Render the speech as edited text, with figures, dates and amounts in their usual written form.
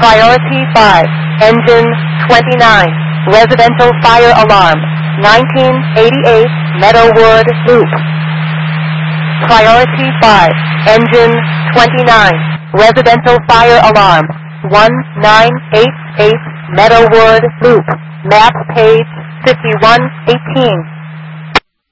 Priority 5, engine 29, residential fire alarm, 1988 Meadowwood Loop. Priority 5, engine 29, residential fire alarm, 1988 Meadowwood Loop. Map page 5118.